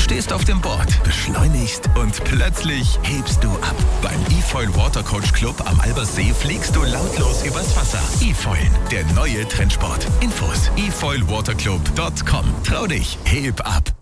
stehst auf dem Board, beschleunigst und plötzlich hebst du ab. Beim eFoil Watercoach Club am Albersee fliegst du lautlos übers Wasser. eFoil, der neue Trendsport. Infos: efoilwaterclub.com. Trau dich, heb ab.